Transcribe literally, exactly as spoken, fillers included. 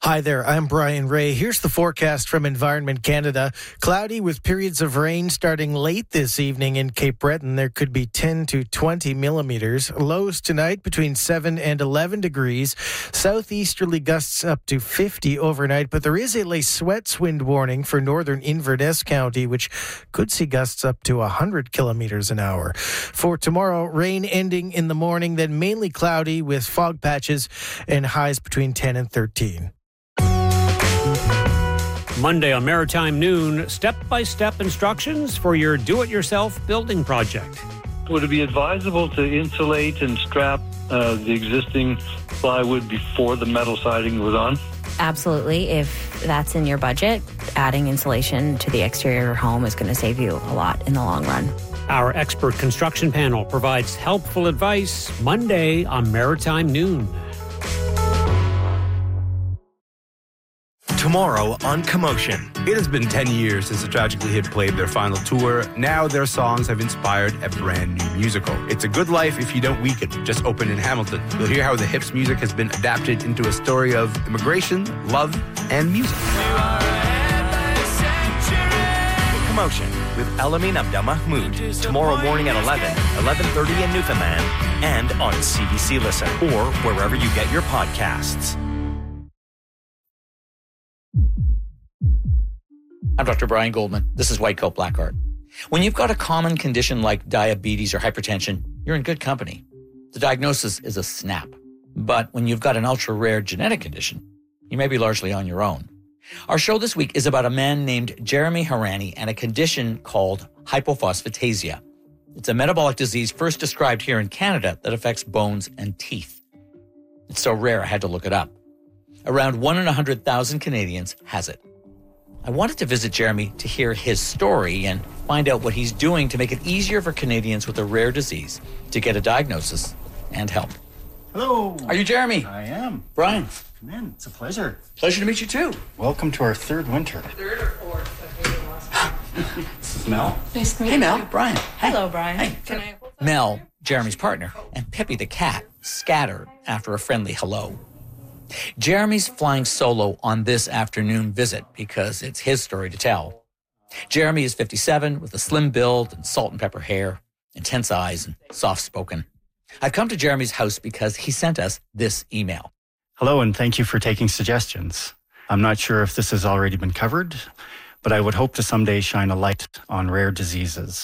Hi there, I'm Brian Ray. Here's the forecast from Environment Canada. Cloudy with periods of rain starting late this evening in Cape Breton. There could be ten to twenty millimeters. Lows tonight between seven and eleven degrees. Southeasterly gusts up to fifty overnight, but there is a late sweats wind warning for northern Inverness County, which could see gusts up to one hundred kilometers an hour. For tomorrow, rain ending in the morning, then mainly cloudy with fog patches and highs between ten and thirteen. Monday on Maritime Noon, step-by-step instructions for your do-it-yourself building project. Would it be advisable to insulate and strap uh, the existing plywood before the metal siding was on? Absolutely. If that's in your budget, adding insulation to the exterior of your home is going to save you a lot in the long run. Our expert construction panel provides helpful advice Monday on Maritime Noon. Tomorrow on Commotion. It has been ten years since the Tragically Hip played their final tour. Now their songs have inspired a brand new musical. It's a Good Life If You Don't Weaken, just opened in Hamilton. You'll hear how the Hips music has been adapted into a story of immigration, love, and music. Commotion with Elamin Abdelmahmoud. Tomorrow morning at eleven, eleven thirty in Newfoundland, and on C B C Listen, or wherever you get your podcasts. I'm Doctor Brian Goldman. This is White Coat Black Art. When you've got a common condition like diabetes or hypertension, you're in good company. The diagnosis is a snap. But when you've got an ultra-rare genetic condition, you may be largely on your own. Our show this week is about a man named Jeremy Harani and a condition called hypophosphatasia. It's a metabolic disease first described here in Canada that affects bones and teeth. It's so rare I had to look it up. Around one in one hundred thousand Canadians has it. I wanted to visit Jeremy to hear his story and find out what he's doing to make it easier for Canadians with a rare disease to get a diagnosis and help. Hello. Are you Jeremy? I am. Brian. Come in. It's a pleasure. Pleasure to meet you too. Welcome to our third winter. Third or fourth? This is Mel. Nice to meet Hey, you. Mel. Brian. Hello, Brian. Hey. Can I? Mel, Jeremy's partner, and Pippi the cat scattered after a friendly hello. Jeremy's flying solo on this afternoon visit because it's his story to tell. Jeremy is fifty-seven with a slim build and salt and pepper hair, intense eyes, and soft-spoken. I've come to Jeremy's house because he sent us this email. Hello, and thank you for taking suggestions. I'm not sure if this has already been covered, but I would hope to someday shine a light on rare diseases.